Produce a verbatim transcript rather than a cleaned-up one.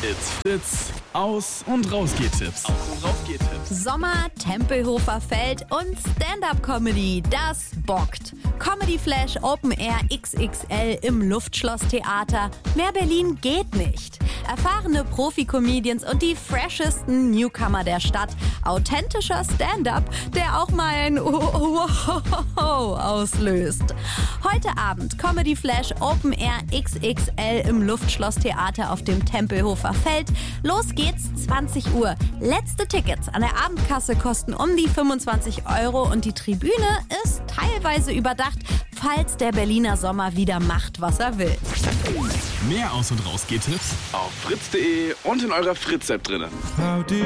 It's Fritz Aus- und Rausgehtipps. Aus- und Rausgehtipps. Sommer, Tempelhofer Feld und Stand-Up-Comedy, das bockt. Comedy Flash Open Air X X L im Luftschlosstheater. Mehr Berlin geht nicht. Erfahrene Profi-Comedians und die freshesten Newcomer der Stadt. Authentischer Stand-Up, der auch mal ein Wow auslöst. Heute Abend Comedy Flash Open Air X X L im Luftschlosstheater auf dem Tempelhofer Feld. Los geht's, zwanzig Uhr. Letzte Tickets an der Abendkasse kosten um die fünfundzwanzig Euro und die Tribüne ist teilweise überdacht, falls der Berliner Sommer wieder macht, was er will. Mehr Aus- und Rausgehtipps Auf fritz punkt de und in eurer Fritz-App drin.